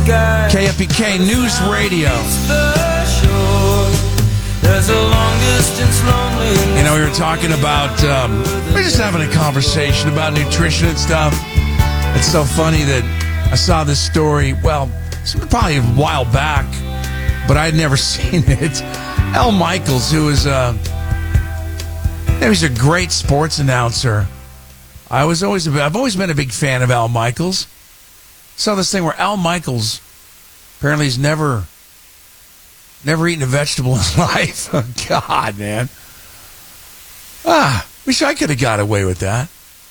KFPK News Radio. You know, we were talking about, we're just having a conversation about nutrition and stuff. It's so funny that I saw this story, well, probably a while back, but I had never seen it. Al Michaels, who is he's a great sports announcer. I've always been a big fan of Al Michaels. Saw this thing where Al Michaels apparently has never eaten a vegetable in his life. Oh, God, man. Wish I could have got away with that.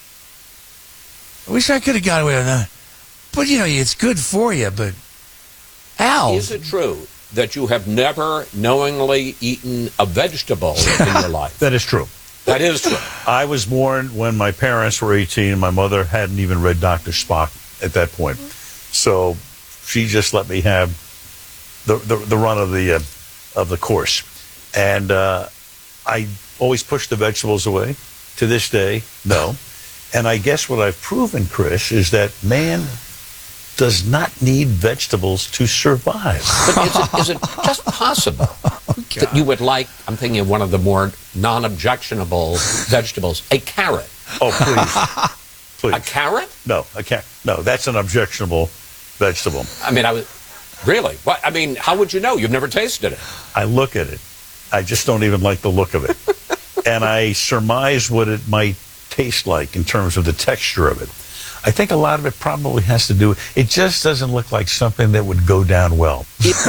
But, you know, it's good for you, but Al. Is it true that you have never knowingly eaten a vegetable in your life? That is true. That is true. I was born when my parents were 18. My mother hadn't even read Dr. Spock at that point. So she just let me have the run of the course. And I always pushed the vegetables away. To this day, no. And I guess what I've proven, Chris, is that man does not need vegetables to survive. But is it just possible that you would like, I'm thinking of one of the more non-objectionable vegetables, a carrot? Oh, please. A carrot? No, no, that's an objectionable vegetable. I mean, really? What? I mean, how would you know? You've never tasted it. I look at it. I just don't even like the look of it. And I surmise what it might taste like in terms of the texture of it. I think a lot of it probably has to do, it just doesn't look like something that would go down well.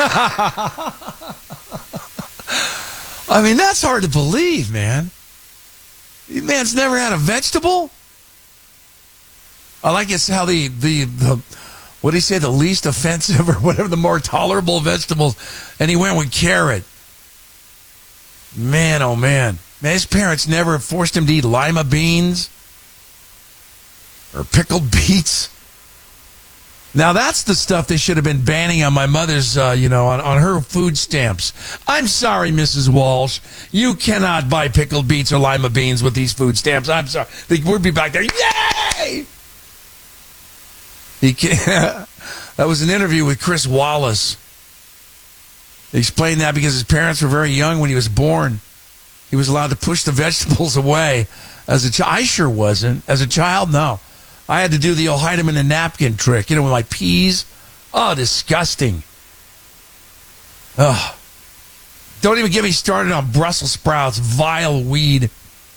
I mean, that's hard to believe, man. Man's never had a vegetable? I like it's how the what do you say, the least offensive or whatever, the more tolerable vegetables, and he went with carrot. Man, oh man. Man, his parents never forced him to eat lima beans or pickled beets. Now, that's the stuff they should have been banning on my mother's, on her food stamps. I'm sorry, Mrs. Walsh. You cannot buy pickled beets or lima beans with these food stamps. I'm sorry. We'd be back there. Yay! That was an interview with Chris Wallace. He explained that because his parents were very young when he was born. He was allowed to push the vegetables away. As a child, I sure wasn't. As a child, no. I had to do the hide them in a napkin trick, with my peas. Oh, disgusting. Oh. Don't even get me started on Brussels sprouts, vile weed.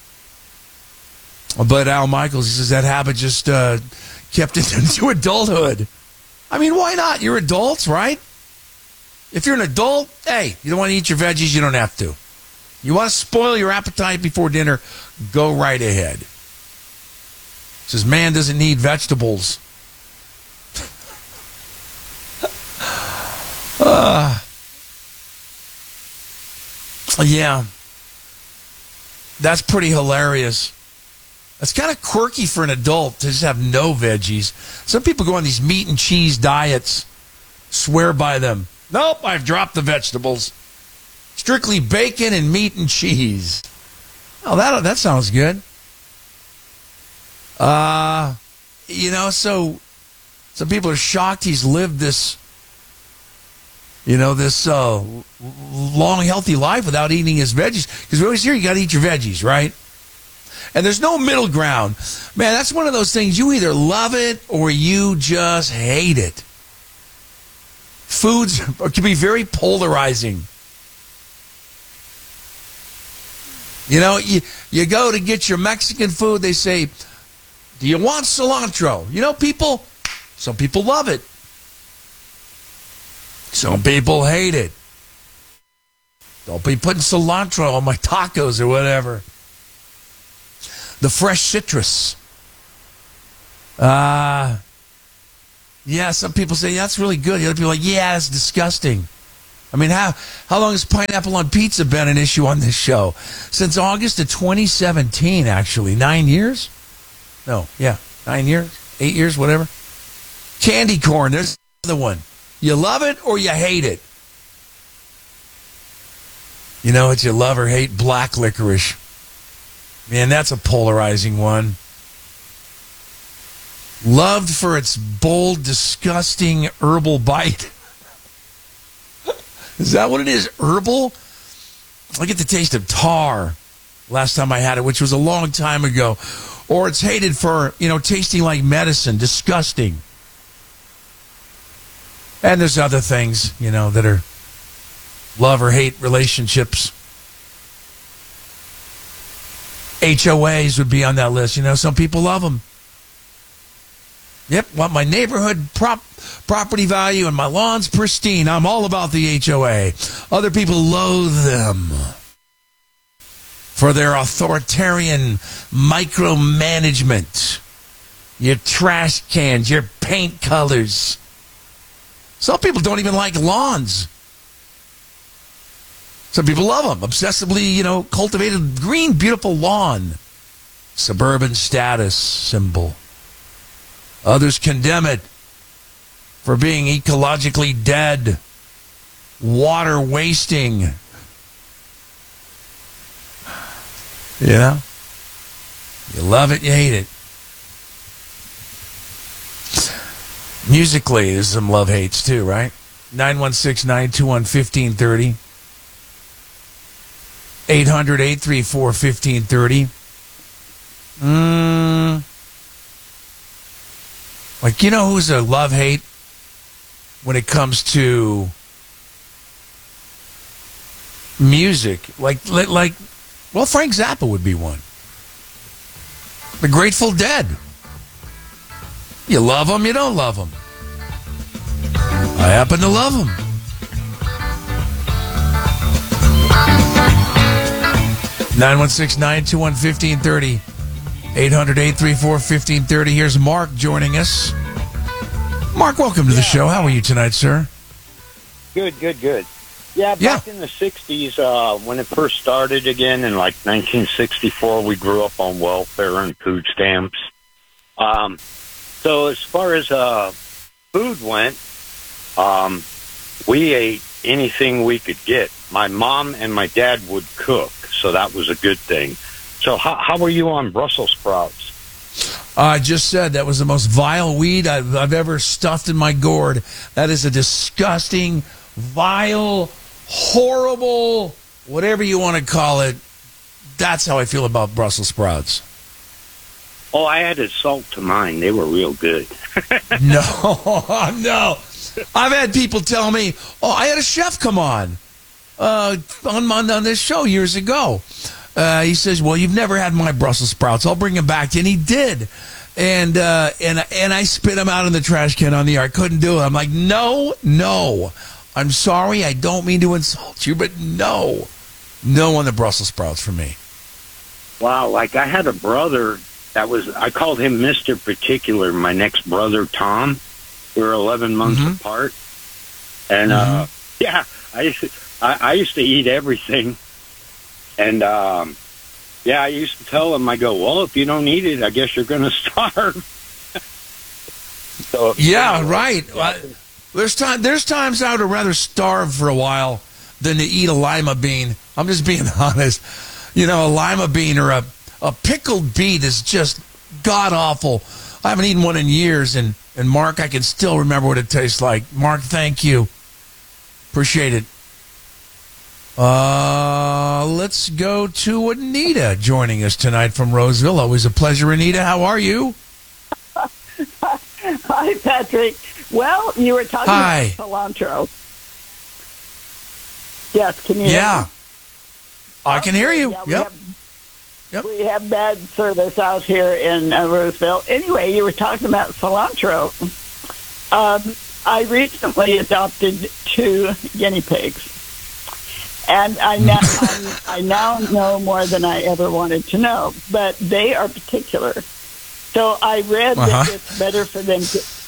But Al Michaels, he says that habit just kept it into adulthood. I mean, why not? You're adults, right? If you're an adult, hey, you don't want to eat your veggies, you don't have to. You want to spoil your appetite before dinner, go right ahead. Says man doesn't need vegetables. Yeah. That's pretty hilarious. That's kind of quirky for an adult to just have no veggies. Some people go on these meat and cheese diets, swear by them. Nope, I've dropped the vegetables. Strictly bacon and meat and cheese. Oh, that sounds good. So some people are shocked he's lived this, long, healthy life without eating his veggies. Because we always hear you got to eat your veggies, right? And there's no middle ground. Man, that's one of those things. You either love it or you just hate it. Foods can be very polarizing. You go to get your Mexican food, they say, do you want cilantro? Some people love it. Some people hate it. Don't be putting cilantro on my tacos or whatever. The fresh citrus. Yeah, some people say, yeah, that's really good. The other people are like, yeah, that's disgusting. I mean, how long has pineapple on pizza been an issue on this show? Since August of 2017, actually. 9 years? No, yeah, 9 years, 8 years, whatever. Candy corn, there's another one. You love it or you hate it. You know what you love or hate? Black licorice. Man, that's a polarizing one. Loved for its bold, disgusting herbal bite. Is that what it is? Herbal? I get the taste of tar last time I had it, which was a long time ago. Or it's hated for, tasting like medicine. Disgusting. And there's other things, that are love or hate relationships. HOAs would be on that list. Some people love them. Yep, want my neighborhood property value and my lawn's pristine. I'm all about the HOA. Other people loathe them for their authoritarian micromanagement. Your trash cans, your paint colors. Some people don't even like lawns. Some people love them. Obsessively, cultivated green, beautiful lawn. Suburban status symbol. Others condemn it for being ecologically dead, water wasting. You love it, you hate it. Musically, there's some love-hates too, right? 916-921-1530. 800-834-1530. Who's a love-hate when it comes to music? Frank Zappa would be one. The Grateful Dead. You love them, you don't love them. I happen to love them. Nine 916-921-1530. 800-834-1530. Here's Mark joining us. Mark, welcome to the show. How are you tonight, sir? Good. Yeah, back in the 60s, when it first started again in 1964, we grew up on welfare and food stamps. So as far as food went, we ate anything we could get. My mom and my dad would cook, so that was a good thing. So how were you on Brussels sprouts? I just said that was the most vile weed I've ever stuffed in my gourd. That is a disgusting, vile, horrible, whatever you want to call it. That's how I feel about Brussels sprouts. Oh, I added salt to mine. They were real good. No. I've had people tell me, I had a chef come on this show years ago. He says, well, you've never had my Brussels sprouts. I'll bring them back to you. And he did. And I spit them out in the trash can on the air. I couldn't do it. I'm like, no. I'm sorry. I don't mean to insult you, but no. No on the Brussels sprouts for me. Wow. I had a brother I called him Mr. Particular, my next brother, Tom. We were 11 months apart. And, I used to eat everything. And, I used to tell him, I go, well, if you don't eat it, I guess you're going to starve. Right. There's times I would rather starve for a while than to eat a lima bean. I'm just being honest. A lima bean or a pickled beet is just god-awful. I haven't eaten one in years, and Mark, I can still remember what it tastes like. Mark, thank you. Appreciate it. Let's go to Anita joining us tonight from Roseville. Always a pleasure, Anita. How are you? Hi, Patrick. Well, you were talking about cilantro. Yes, can you hear me? I can hear you. Yeah, we have bad service out here in Roseville. Anyway, you were talking about cilantro. I recently adopted 2 guinea pigs. And I now know more than I ever wanted to know, but they are particular. So I read that it's better for them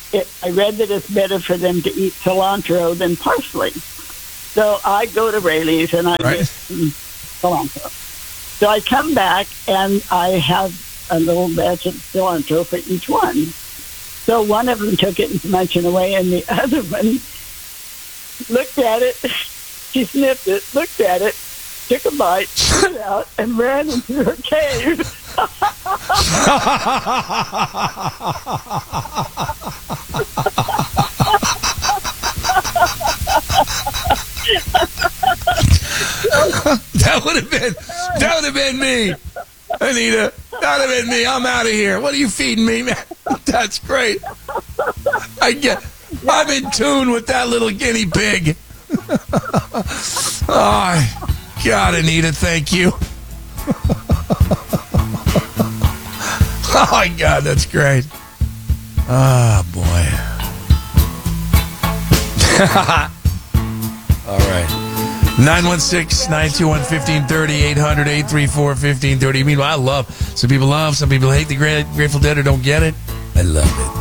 to eat cilantro than parsley. So I go to Rayleigh's and I get cilantro. So I come back and I have a little batch of cilantro for each one. So one of them took it and munching away, and the other one looked at it. She sniffed it, looked at it, took a bite, spit it out, and ran into her cave. That would have been me, Anita. That would have been me. I'm out of here. What are you feeding me, man? That's great. I'm in tune with that little guinea pig. Oh, God, Anita, thank you. Oh, my God, that's great. Oh, boy. All right. 916-921-1530, 800-834-1530. Meanwhile, some people love, some people hate the Grateful Dead or don't get it. I love it.